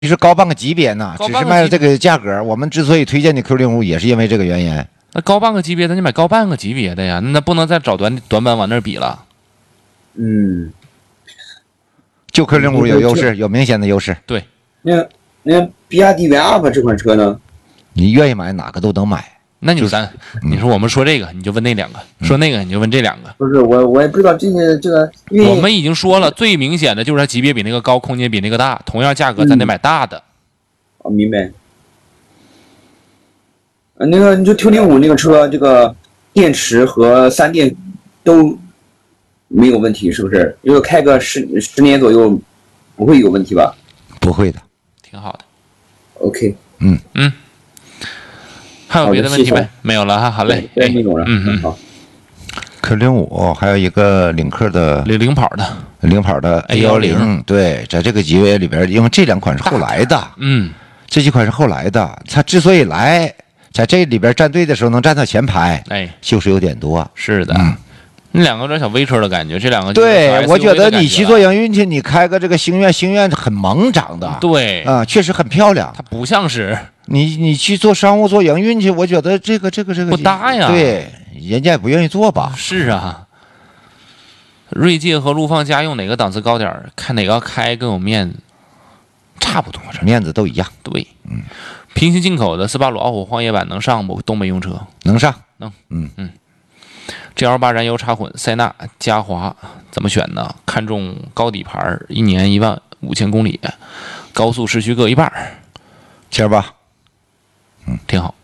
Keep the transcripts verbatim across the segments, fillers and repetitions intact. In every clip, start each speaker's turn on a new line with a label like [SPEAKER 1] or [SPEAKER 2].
[SPEAKER 1] 其实高半个级别呢，只是卖了这个价格。我们之所以推荐你 Q 零五，也是因为这个原因。
[SPEAKER 2] 那高半个级别的，你买高半个级别的呀，那不能再找短短板往那儿比了。
[SPEAKER 3] 嗯，
[SPEAKER 1] 就 Q 零五有优势，有明显的优势。
[SPEAKER 2] 对，
[SPEAKER 3] 那那比亚迪 V U P 这款车呢？
[SPEAKER 1] 你愿意买哪个都能买。
[SPEAKER 2] 那你咱、就是，你说我们说这个，你就问那两个；嗯、说那个，你就问这两个。
[SPEAKER 3] 不是我，我也不知道这个这个。
[SPEAKER 2] 我们已经说了，最明显的就是它级别比那个高，空间比那个大。同样价格，咱得买大的。
[SPEAKER 3] 哦、嗯，明白。呃，那个你就 Q 零五那个车，这个电池和三电都没有问题，是不是？因为开个十十年左右，不会有问题吧？
[SPEAKER 1] 不会的，
[SPEAKER 2] 挺好的。
[SPEAKER 3] OK。
[SPEAKER 1] 嗯
[SPEAKER 2] 嗯。还有别的问题没？没有了哈，好嘞。
[SPEAKER 3] 哎，没有了。
[SPEAKER 2] 嗯嗯。
[SPEAKER 3] 好。
[SPEAKER 1] Q 零五还有一个领克的
[SPEAKER 2] 领领跑的
[SPEAKER 1] 领跑的 A 一零，对，在这个级别里边，因为这两款是后来的，
[SPEAKER 2] 嗯，
[SPEAKER 1] 这几款是后来的，它之所以来在这里边站队的时候能站到前排，
[SPEAKER 2] 哎，
[SPEAKER 1] 就是有点多。
[SPEAKER 2] 是的。嗯，那两个有点小微车的感觉，这两个
[SPEAKER 1] 对，我觉得你去做营运去，你开个这个星愿，星愿很猛长的，
[SPEAKER 2] 对
[SPEAKER 1] 啊、呃，确实很漂亮。
[SPEAKER 2] 它不像是
[SPEAKER 1] 你你去做商务做营运去，我觉得这个这个这个
[SPEAKER 2] 不搭呀，
[SPEAKER 1] 对，人家也不愿意做吧？
[SPEAKER 2] 是啊，锐界和陆放家用哪个档次高点，看哪个开更有面子，差不多，
[SPEAKER 1] 面子都一样。
[SPEAKER 2] 对，嗯，平行进口的斯巴鲁傲虎荒野版能上不？东北用车
[SPEAKER 1] 能上，
[SPEAKER 2] 能，
[SPEAKER 1] 嗯
[SPEAKER 2] 嗯。G L 八燃油插混，塞纳、嘉华怎么选呢？看中高底盘，一年一万五千公里，高速市区各一半，
[SPEAKER 1] 七二八，
[SPEAKER 2] 嗯，挺好。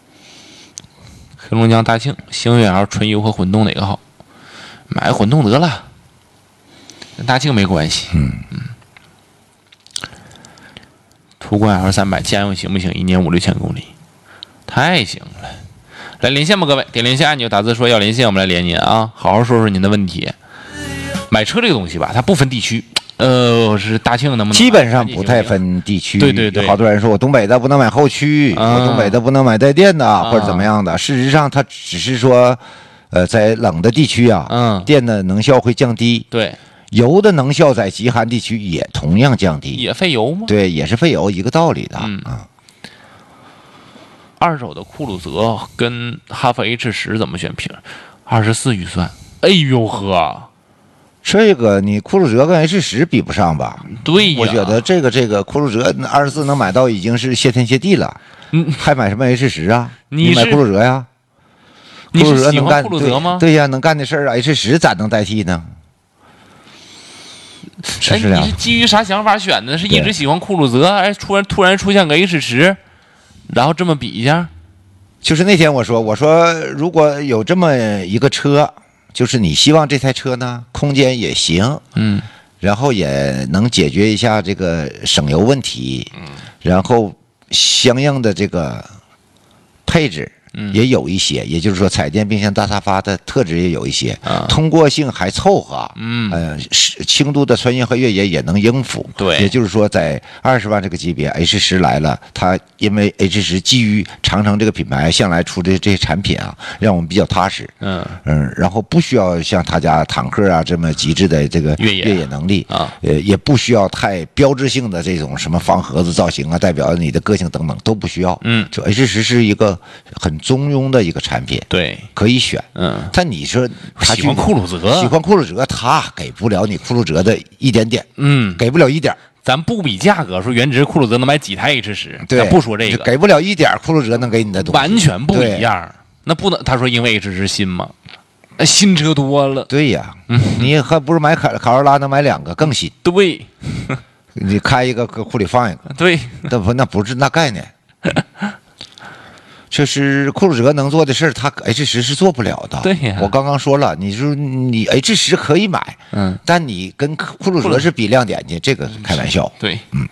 [SPEAKER 2] 黑龙江大庆星越 L 纯油和混动哪个好？买混动得了，跟大庆没关系。
[SPEAKER 1] 嗯
[SPEAKER 2] 嗯。途观 L 三百家用行不行？一年五六千公里，太行了。来连线吧，各位，点连线按钮，打字说要连线，我们来连您啊，好好说说您的问题。买车这个东西吧，它不分地区，呃，是大庆能不能？
[SPEAKER 1] 基本上不太分地区。
[SPEAKER 2] 对对对，
[SPEAKER 1] 好多人说我东北的不能买后驱，
[SPEAKER 2] 啊、
[SPEAKER 1] 我东北的不能买带电的、
[SPEAKER 2] 啊、
[SPEAKER 1] 或者怎么样的。事实上，它只是说，呃，在冷的地区啊，
[SPEAKER 2] 嗯，
[SPEAKER 1] 电的能效会降低。
[SPEAKER 2] 对。
[SPEAKER 1] 油的能效在极寒地区也同样降低，
[SPEAKER 2] 也费油吗？
[SPEAKER 1] 对，也是费油，一个道理的。
[SPEAKER 2] 嗯啊。二手的酷路泽跟哈弗 H 十怎么选屏？二十四预算，哎呦呵，
[SPEAKER 1] 这个你酷路泽跟 H 十比不上吧？
[SPEAKER 2] 对呀，
[SPEAKER 1] 我觉得这个这个酷路泽二十四能买到已经是谢天谢地了，
[SPEAKER 2] 嗯，
[SPEAKER 1] 还买什么 H 十啊？
[SPEAKER 2] 你
[SPEAKER 1] 买酷路泽呀？
[SPEAKER 2] 你是喜欢酷路泽吗？
[SPEAKER 1] 对呀，能干的事儿 H 十咋能代替呢？
[SPEAKER 2] 哎，你是基于啥想法选的？是一直喜欢酷路泽，哎，突然突然出现个 H 十？然后这么比一下，
[SPEAKER 1] 就是那天我说，我说如果有这么一个车，就是你希望这台车呢，空间也行，
[SPEAKER 2] 嗯，
[SPEAKER 1] 然后也能解决一下这个省油问题，
[SPEAKER 2] 嗯，
[SPEAKER 1] 然后相应的这个配置也有一些，嗯、也就是说彩电、冰箱、大沙发的特质也有一些，
[SPEAKER 2] 啊、
[SPEAKER 1] 通过性还凑合，
[SPEAKER 2] 嗯，
[SPEAKER 1] 呃，轻度的穿越和越野也能应付，
[SPEAKER 2] 对，
[SPEAKER 1] 也就是说在二十万这个级别 ，H 十来了，它因为 H 十基于长城这个品牌向来出的这些产品啊，让我们比较踏实，
[SPEAKER 2] 嗯
[SPEAKER 1] 嗯，然后不需要像他家坦克啊这么极致的这个
[SPEAKER 2] 越野
[SPEAKER 1] 越野能力
[SPEAKER 2] 啊，
[SPEAKER 1] 呃，也不需要太标志性的这种什么方盒子造型啊，代表你的个性等等都不需要，
[SPEAKER 2] 嗯，
[SPEAKER 1] 就 H 十是一个很中庸的一个产品，
[SPEAKER 2] 对，
[SPEAKER 1] 可以选，
[SPEAKER 2] 嗯，
[SPEAKER 1] 但你说他
[SPEAKER 2] 喜欢酷路泽，
[SPEAKER 1] 喜欢酷路泽，他给不了你酷路泽的一点点，
[SPEAKER 2] 嗯，
[SPEAKER 1] 给不了一点。
[SPEAKER 2] 咱不比价格，说原值酷路泽能买几台 H 十，
[SPEAKER 1] 对，
[SPEAKER 2] 咱不说这个，
[SPEAKER 1] 给不了一点酷路泽能给你的东西，
[SPEAKER 2] 完全不一样。那不能，他说因为 H 十新嘛，新车多了，
[SPEAKER 1] 对呀，嗯、你还不如买卡卡罗拉能买两个更新，
[SPEAKER 2] 对，
[SPEAKER 1] 你开一个搁库里放一个，
[SPEAKER 2] 对，
[SPEAKER 1] 那不那不是那概念。这是酷路泽能做的事儿，他 H 十是做不了的。
[SPEAKER 2] 对呀，
[SPEAKER 1] 我刚刚说了，你说你 H 十可以买，
[SPEAKER 2] 嗯，
[SPEAKER 1] 但你跟酷路泽是比亮点去，这个开玩笑。
[SPEAKER 2] 对，
[SPEAKER 1] 嗯，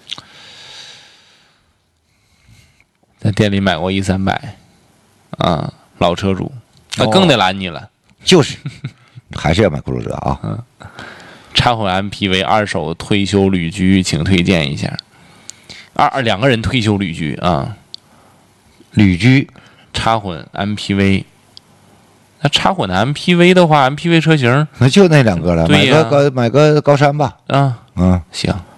[SPEAKER 2] 在店里买过 E 三百，啊，老车主，那更得拦你了。
[SPEAKER 1] 哦、就是，还是要买酷路泽啊。
[SPEAKER 2] 嗯，插混 M P V 二手退休旅居，请推荐一下。二二两个人退休旅居啊。
[SPEAKER 1] 旅居
[SPEAKER 2] 插混 M P V， 那插混的 M P V 的话 ，M P V 车型
[SPEAKER 1] 那就那两个了，买个高买个高山吧。
[SPEAKER 2] 啊，
[SPEAKER 1] 嗯，
[SPEAKER 2] 行。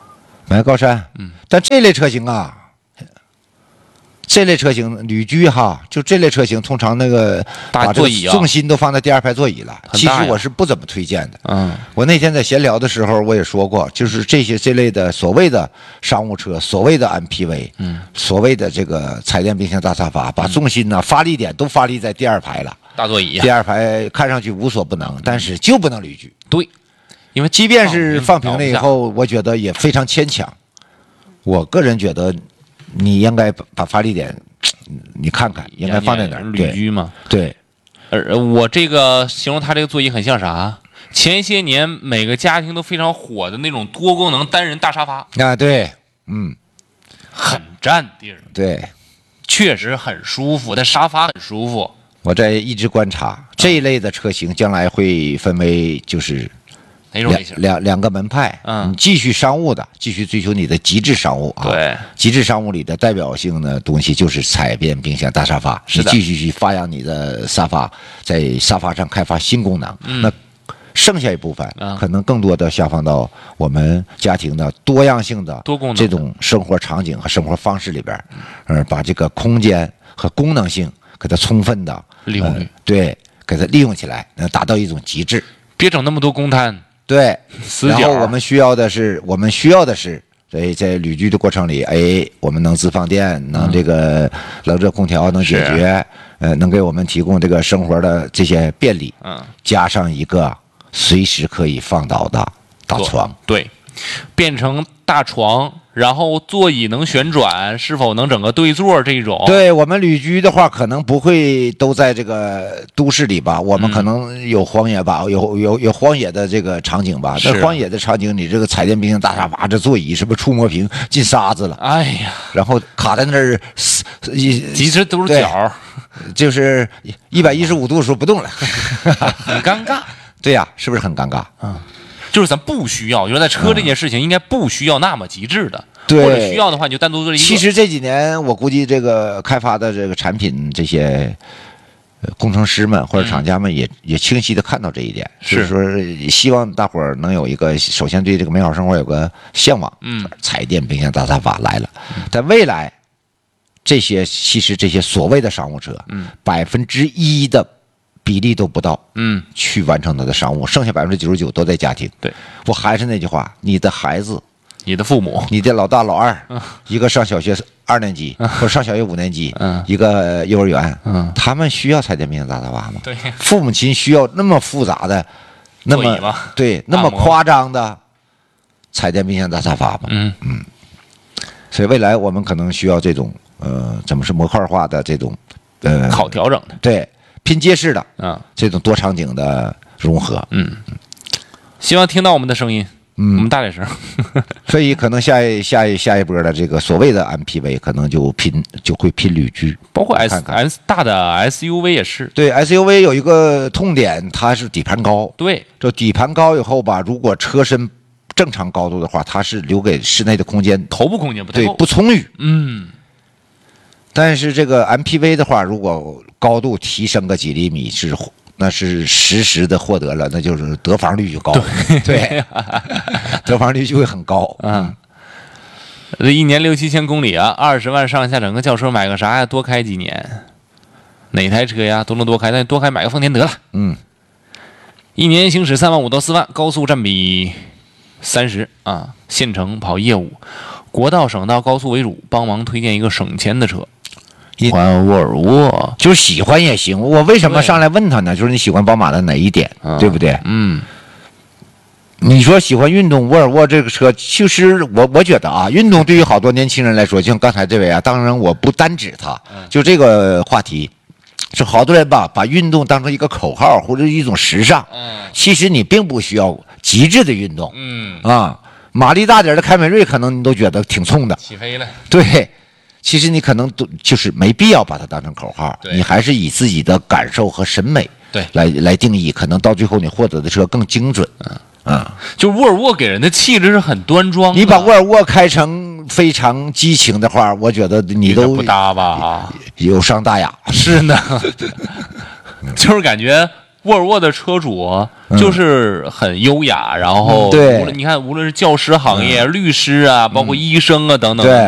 [SPEAKER 1] 买高山，嗯，但这类车型啊。这类车型旅居哈，就这类车型，通常那个把这个重心都放在第二排座椅了。其实我是不怎么推荐的。嗯，我那天在闲聊的时候我也说过，就是这些这类的所谓的商务车，所谓的 M P V， 嗯，所谓的这个彩电冰箱大沙发，把重心呢发力点都发力在第二排了，
[SPEAKER 2] 大座椅，
[SPEAKER 1] 第二排看上去无所不能，但是就不能旅居。
[SPEAKER 2] 对，因为
[SPEAKER 1] 即便是放平了以后，我觉得也非常牵强。我个人觉得。你应该把把发力点，你看看应该放在哪儿？
[SPEAKER 2] 旅居嘛，
[SPEAKER 1] 对。
[SPEAKER 2] 呃，我这个形容它这个座椅很像啥？前些年每个家庭都非常火的那种多功能单人大沙发
[SPEAKER 1] 啊，对，嗯，
[SPEAKER 2] 很占地儿，
[SPEAKER 1] 对，
[SPEAKER 2] 确实很舒服，但沙发很舒服。
[SPEAKER 1] 我在一直观察这一类的车型，将来会分为就是。
[SPEAKER 2] 哪种类型？
[SPEAKER 1] 两两个门派，嗯，你继续商务的，继续追求你的极致商务啊。
[SPEAKER 2] 对，
[SPEAKER 1] 极致商务里的代表性的东西就是彩电冰箱大沙发，
[SPEAKER 2] 是的，
[SPEAKER 1] 你继续去发扬你的沙发，在沙发上开发新功能。嗯，那剩下一部分、嗯、可能更多的下放到我们家庭的多样性的
[SPEAKER 2] 多功能
[SPEAKER 1] 这种生活场景和生活方式里边，嗯，把这个空间和功能性给它充分的
[SPEAKER 2] 利用率、呃，
[SPEAKER 1] 对，给它利用起来，能达到一种极致。
[SPEAKER 2] 别整那么多公摊。
[SPEAKER 1] 对，然后我们需要的是，我们需要的是，在在旅居的过程里，哎，我们能自放电，能这个冷热空调能解决，呃，能给我们提供这个生活的这些便利，嗯，加上一个随时可以放倒的大床，
[SPEAKER 2] 对，变成大床。然后座椅能旋转，是否能整个对座这种？
[SPEAKER 1] 对我们旅居的话，可能不会都在这个都市里吧，我们可能有荒野吧，嗯、有有有荒野的这个场景吧。那荒野的场景，你这个彩电冰箱大沙发，这座椅是不是触摸屏进沙子了？
[SPEAKER 2] 哎呀，
[SPEAKER 1] 然后卡在那儿，
[SPEAKER 2] 其实都是角，
[SPEAKER 1] 就是一百一十五度的时候不动了，
[SPEAKER 2] 很尴尬。
[SPEAKER 1] 对呀、啊，是不是很尴尬？
[SPEAKER 2] 嗯。就是咱不需要，就是在车这件事情应该不需要那么极致的，
[SPEAKER 1] 对，
[SPEAKER 2] 或者需要的话你就单独做一个。
[SPEAKER 1] 其实这几年我估计这个开发的这个产品，这些工程师们或者厂家们也、嗯、也清晰的看到这一点，
[SPEAKER 2] 是
[SPEAKER 1] 说希望大伙儿能有一个首先对这个美好生活有个向往。嗯，彩电冰箱大沙发来了，嗯、但未来这些其实这些所谓的商务车，嗯，百分之一的。比例都不到，嗯，去完成他的商务，剩下百分之九十九都在家庭。
[SPEAKER 2] 对，
[SPEAKER 1] 我还是那句话，你的孩子，
[SPEAKER 2] 你的父母，
[SPEAKER 1] 你的老大老二，嗯、一个上小学二年级、嗯、或者上小学五年级，嗯，一个幼儿园，嗯，他们需要彩电冰箱大沙发吗？
[SPEAKER 2] 对，
[SPEAKER 1] 父母亲需要那么复杂的，那么对那么夸张的彩电冰箱大沙发吗？嗯嗯，所以未来我们可能需要这种呃，怎么是模块化的这种呃
[SPEAKER 2] 好调整的，
[SPEAKER 1] 对。拼接式的啊，这种多场景的融合，
[SPEAKER 2] 嗯，希望听到我们的声音，嗯，我们大点声。
[SPEAKER 1] 所以可能下一下一下一波的这个所谓的 M P V 可能就拼就会拼旅居，
[SPEAKER 2] 包括 S
[SPEAKER 1] 看看
[SPEAKER 2] S 大的 S U V 也是。
[SPEAKER 1] 对 S U V 有一个痛点，它是底盘高。
[SPEAKER 2] 对，
[SPEAKER 1] 这底盘高以后吧，如果车身正常高度的话，它是留给室内的空间，
[SPEAKER 2] 头部空间不太够，
[SPEAKER 1] 对，不充裕。
[SPEAKER 2] 嗯。
[SPEAKER 1] 但是这个 M P V 的话，如果高度提升个几厘米，是那是实时的获得了，那就是得房率就高，对，对得房率就会很高。
[SPEAKER 2] 嗯，这一年六七千公里啊，二十万上下，整个轿车买个啥呀？多开几年，哪台车呀都能多开，但多开买个丰田得了。嗯，一年行驶三万五到四万，高速占比三十啊，县城跑业务，国道、省道、高速为主，帮忙推荐一个省钱的车。喜欢沃尔沃，
[SPEAKER 1] 就是喜欢也行。我为什么上来问他呢？就是你喜欢宝马的哪一点，
[SPEAKER 2] 嗯、
[SPEAKER 1] 对不对？
[SPEAKER 2] 嗯，
[SPEAKER 1] 你说喜欢运动，沃尔沃这个车，其实我我觉得啊，运动对于好多年轻人来说，就像刚才这位啊，当然我不单指他，就这个话题，是好多人吧，把运动当成一个口号或者一种时尚。嗯，其实你并不需要极致的运动。
[SPEAKER 2] 嗯
[SPEAKER 1] 啊，马力大点的凯美瑞，可能你都觉得挺冲的，
[SPEAKER 2] 起飞了。
[SPEAKER 1] 对。其实你可能都就是没必要把它当成口号，你还是以自己的感受和审美
[SPEAKER 2] 对
[SPEAKER 1] 来来定义，可能到最后你获得的车更精准。嗯啊，
[SPEAKER 2] 就沃尔沃给人的气质是很端庄的。
[SPEAKER 1] 你把沃尔沃开成非常激情的话，我觉得你都
[SPEAKER 2] 不搭吧，
[SPEAKER 1] 有伤大雅。
[SPEAKER 2] 是呢，就是感觉沃尔沃的车主就是很优雅，然后
[SPEAKER 1] 对，
[SPEAKER 2] 无论你看，无论是教师行业、律师啊，包括医生啊等等，
[SPEAKER 1] 对。